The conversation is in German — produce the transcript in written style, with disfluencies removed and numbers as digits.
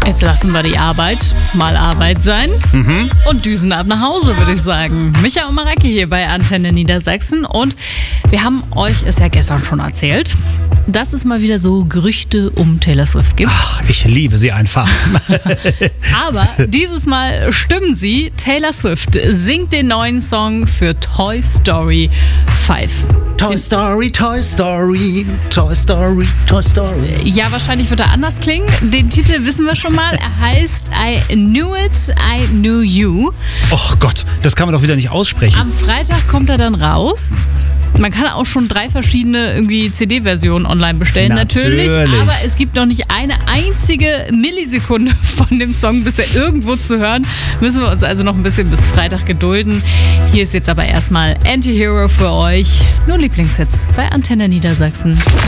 Jetzt lassen wir die Arbeit mal Arbeit sein und düsen ab nach Hause, würde ich sagen. Micha und Mareike hier bei Antenne Niedersachsen und wir haben euch es ja gestern schon erzählt, dass es mal wieder so Gerüchte um Taylor Swift gibt. Ach, ich liebe sie einfach. Aber dieses Mal stimmen sie. Taylor Swift singt den neuen Song für Toy Story 5. Toy Story, Toy Story, Toy Story, Toy Story. Ja, wahrscheinlich wird er anders klingen. Den Titel wissen wir schon mal. Er heißt I Knew It, I Knew You. Och Gott, das kann man doch wieder nicht aussprechen. Am Freitag kommt er dann raus. Man kann auch schon 3 verschiedene irgendwie CD-Versionen online bestellen, natürlich. Aber es gibt noch nicht eine einzige Millisekunde von dem Song bisher irgendwo zu hören. Müssen wir uns also noch ein bisschen bis Freitag gedulden. Hier ist jetzt aber erstmal Anti-Hero für euch. Nur Lieblingshits bei Antenne Niedersachsen.